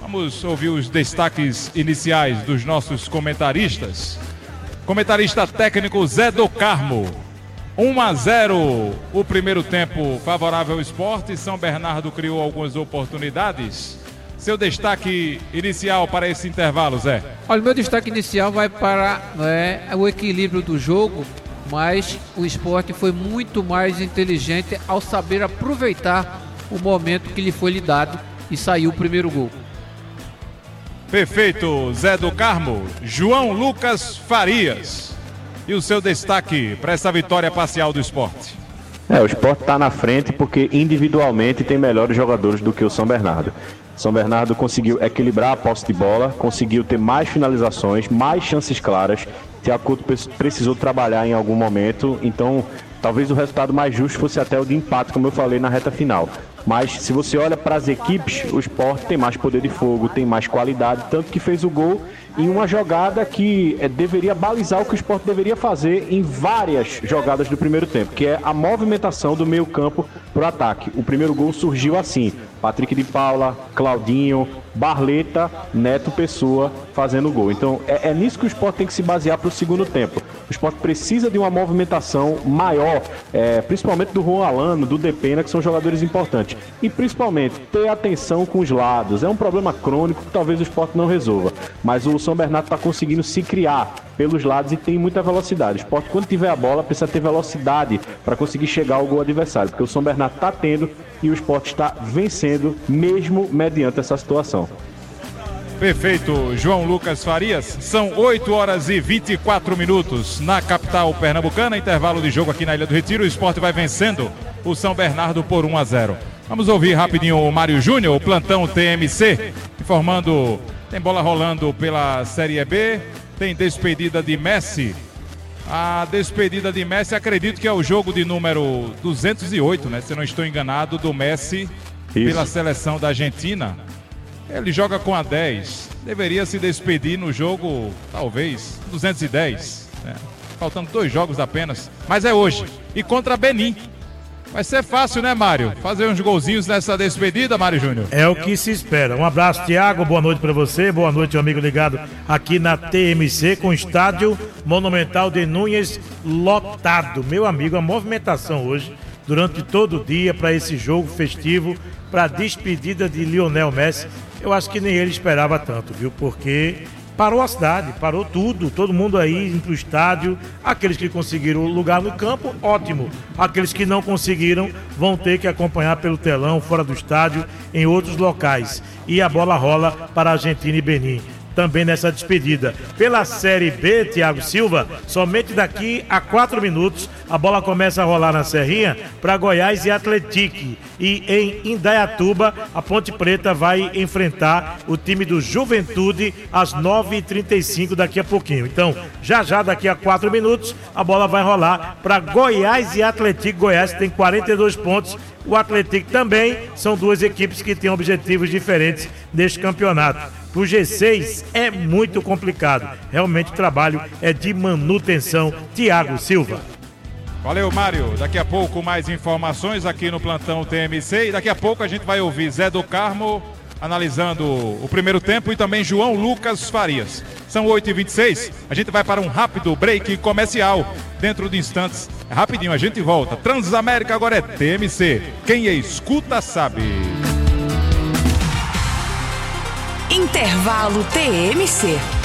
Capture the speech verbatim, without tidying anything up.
Vamos ouvir os destaques iniciais dos nossos comentaristas. Comentarista técnico Zé do Carmo. um a zero o primeiro tempo favorável ao Sport. São Bernardo criou algumas oportunidades. Seu destaque inicial para esse intervalo, Zé? Olha, o meu destaque inicial vai para é, o equilíbrio do jogo, mas o Sport foi muito mais inteligente ao saber aproveitar o momento que lhe foi lhe dado e saiu o primeiro gol. Perfeito, Zé do Carmo. João Lucas Farias. E o seu destaque para essa vitória parcial do Sport? É, o Sport está na frente porque individualmente tem melhores jogadores do que o São Bernardo. São Bernardo conseguiu equilibrar a posse de bola, conseguiu ter mais finalizações, mais chances claras. Tiacuto precisou trabalhar em algum momento, então talvez o resultado mais justo fosse até o de empate, como eu falei na reta final. Mas se você olha para as equipes, o Sport tem mais poder de fogo, tem mais qualidade, tanto que fez o gol em uma jogada que é, deveria balizar o que o Sport deveria fazer em várias jogadas do primeiro tempo, que é a movimentação do meio campo para o ataque. O primeiro gol surgiu assim: Patrick de Paula, Claudinho, Barleta, Neto Pessoa fazendo o gol. Então é, é nisso que o Sport tem que se basear para o segundo tempo. O Sport precisa de uma movimentação maior, é, principalmente do Juan Alano, do Depena, que são jogadores importantes. E principalmente ter atenção com os lados. É um problema crônico que talvez o Sport não resolva. Mas o São Bernardo está conseguindo se criar pelos lados e tem muita velocidade. O Sport, quando tiver a bola, precisa ter velocidade para conseguir chegar ao gol adversário. Porque o São Bernardo está tendo e o Sport está vencendo mesmo mediante essa situação. Perfeito, João Lucas Farias. São oito horas e vinte e quatro minutos na capital pernambucana. Intervalo de jogo aqui na Ilha do Retiro. O Sport vai vencendo o São Bernardo por um a zero. Vamos ouvir rapidinho o Mário Júnior, o plantão T M C, informando, tem bola rolando pela Série B, tem despedida de Messi. A despedida de Messi, acredito que é o jogo de número duzentos e oito, né? Se eu não estou enganado, do Messi. Isso. Pela seleção da Argentina. Ele joga com a dez, deveria se despedir no jogo, talvez, duzentos e dez, né? Faltando dois jogos apenas, mas é hoje, e contra Benin. Vai ser fácil, né, Mário? Fazer uns golzinhos nessa despedida, Mário Júnior? É o que se espera. Um abraço, Tiago, boa noite para você, boa noite, amigo ligado aqui na T M C, com o estádio Monumental de Núñez lotado. Meu amigo, a movimentação hoje, durante todo o dia, para esse jogo festivo, para a despedida de Lionel Messi, eu acho que nem ele esperava tanto, viu? Porque parou a cidade, parou tudo, todo mundo aí indo pro estádio. Aqueles que conseguiram lugar no campo, ótimo. Aqueles que não conseguiram vão ter que acompanhar pelo telão, fora do estádio, em outros locais. E a bola rola para a Argentina e Benin. Também nessa despedida. Pela Série B, Thiago Silva, somente daqui a quatro minutos a bola começa a rolar na Serrinha para Goiás e Atlético. E em Indaiatuba, a Ponte Preta vai enfrentar o time do Juventude às nove e trinta e cinco daqui a pouquinho. Então, já já daqui a quatro minutos, a bola vai rolar para Goiás e Atlético. Goiás tem quarenta e dois pontos. O Atlético também, são duas equipes que têm objetivos diferentes neste campeonato. O G seis é muito complicado. Realmente o trabalho é de manutenção. Thiago Silva. Valeu, Mário. Daqui a pouco mais informações aqui no plantão T M C. E daqui a pouco a gente vai ouvir Zé do Carmo analisando o primeiro tempo e também João Lucas Farias. São oito e vinte e seis. A gente vai para um rápido break comercial. Dentro de instantes, é rapidinho, a gente volta. Transamérica agora é T M C. Quem escuta sabe. Intervalo T M C.